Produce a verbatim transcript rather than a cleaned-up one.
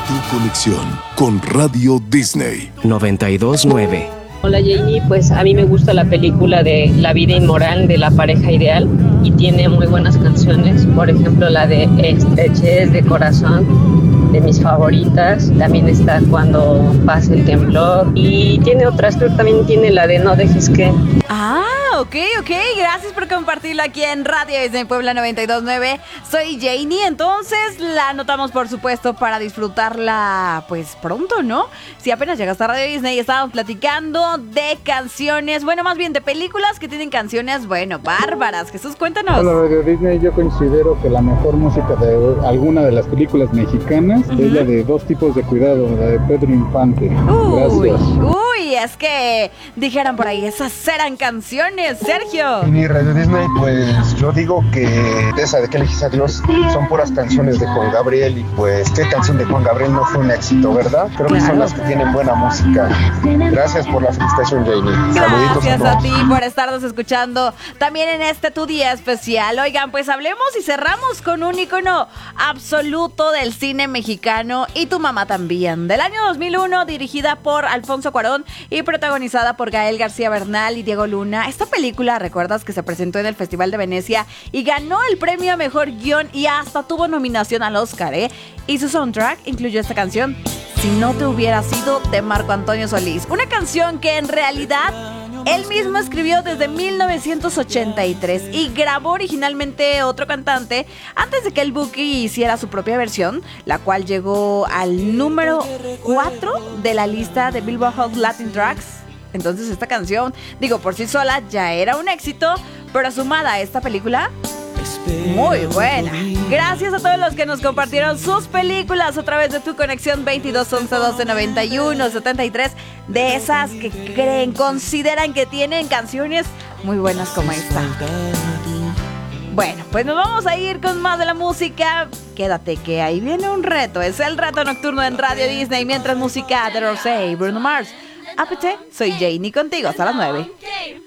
Tu conexión con Radio Disney noventa y dos nueve. Hola Jamie, pues a mí me gusta la película de La vida inmoral de la pareja ideal y tiene muy buenas canciones, por ejemplo la de Estrechez de corazón, de mis favoritas, también está Cuando pase el temblor y tiene otras, creo que también tiene la de No dejes que. Ah, ok, ok, gracias por compartirlo aquí en Radio Disney Puebla noventa y dos nueve. Soy Janie, entonces la anotamos por supuesto para disfrutarla pues pronto, ¿no? Si apenas llegaste a Radio Disney estábamos platicando de canciones, bueno, más bien de películas que tienen canciones, bueno, bárbaras. Jesús, cuéntanos. Hola Radio Disney, yo considero que la mejor música de alguna de las películas mexicanas uh-huh. es la de Dos tipos de cuidado, la de Pedro Infante. Uy, Gracias. Uy, es que dijeran por ahí, esas eran canciones, Sergio. Mi Radio Disney, pues yo digo que esa de que elegís a Dios son puras canciones de Juan Gabriel y pues qué canción de Juan Gabriel no fue un éxito, ¿verdad? Creo claro. que son las que tienen buena música. Gracias por la felicitación, Jamie. Saluditos. Gracias a, a ti por estarnos escuchando también en este tu día especial. Oigan, pues hablemos y cerramos con un ícono absoluto del cine mexicano y tu mamá también. Del año dos mil uno, dirigida por Alfonso Cuarón y protagonizada por Gael García Bernal y Diego Luna. Esta película, recuerdas que se presentó en el Festival de Venecia y ganó el premio a Mejor Guión y hasta tuvo nominación al Oscar, ¿eh? Y su soundtrack incluyó esta canción, Si no te hubiera sido, de Marco Antonio Solís. Una canción que en realidad él mismo escribió desde mil novecientos ochenta y tres y grabó originalmente otro cantante antes de que el Buki hiciera su propia versión, la cual llegó al número cuatro de la lista de Billboard Hot Latin Tracks. Entonces esta canción, digo, por sí sola ya era un éxito, pero sumada a esta película, muy buena. Gracias a todos los que nos compartieron sus películas a través de tu conexión veintidós once doce noventa y uno setenta y tres, de esas que creen, consideran que tienen canciones muy buenas como esta. Bueno, pues nos vamos a ir con más de la música. Quédate que ahí viene un reto. Es el reto nocturno en Radio Disney. Mientras música de Rosé y Bruno Mars. Apete, soy Janie contigo hasta las nueve.